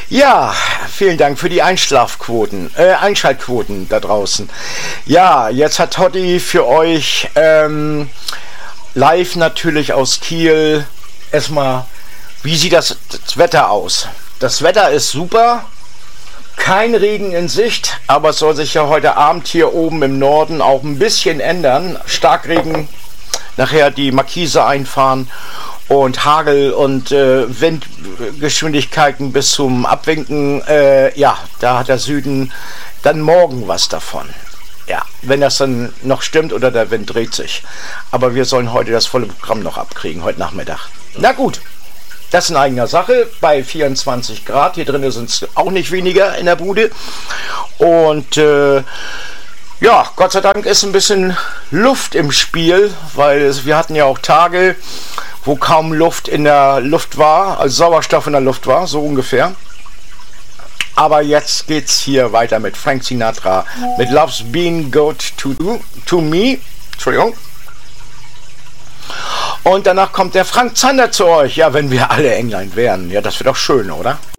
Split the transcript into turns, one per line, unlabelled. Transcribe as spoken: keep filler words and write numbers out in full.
Ja, vielen Dank für die Einschlafquoten, äh, Einschaltquoten da draußen. Ja, jetzt hat Totti für euch ähm, live natürlich aus Kiel erstmal, wie sieht das, das Wetter aus? Das Wetter ist super, kein Regen in Sicht, aber es soll sich ja heute Abend hier oben im Norden auch ein bisschen ändern. Starkregen, nachher die Markise einfahren. Und Hagel und äh, Windgeschwindigkeiten bis zum Abwinken, äh, ja, da hat der Süden dann morgen was davon. Ja, wenn das dann noch stimmt oder der Wind dreht sich. Aber wir sollen heute das volle Programm noch abkriegen, heute Nachmittag. Na gut, das ist in eigener Sache, bei vierundzwanzig Grad, hier drin sind es auch nicht weniger in der Bude. Und äh, ja, Gott sei Dank ist ein bisschen Luft im Spiel, weil es, wir hatten ja auch Tage, wo kaum Luft in der Luft war, also Sauerstoff in der Luft war, so ungefähr. Aber jetzt geht's hier weiter mit Frank Sinatra, mit Love's Been Good to, to Me. Entschuldigung. Und danach kommt der Frank Zander zu euch. Ja, wenn wir alle England wären. Ja, das wäre doch schön, oder?